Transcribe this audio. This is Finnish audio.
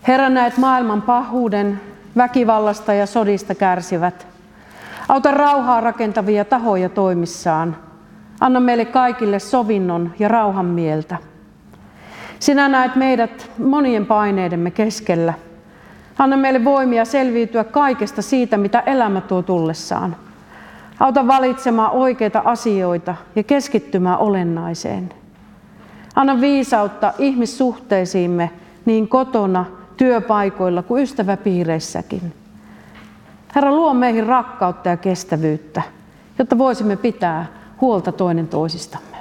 Herra, näet maailman pahuuden, väkivallasta ja sodista kärsivät. Auta rauhaa rakentavia tahoja toimissaan. Anna meille kaikille sovinnon ja rauhan mieltä. Sinä näet meidät monien paineidemme keskellä. Anna meille voimia selviytyä kaikesta siitä, mitä elämä tuo tullessaan. Auta valitsemaan oikeita asioita ja keskittymään olennaiseen. Anna viisautta ihmissuhteisiimme niin kotona, työpaikoilla kuin ystäväpiireissäkin. Herra, luo meihin rakkautta ja kestävyyttä, jotta voisimme pitää huolta toinen toisistamme.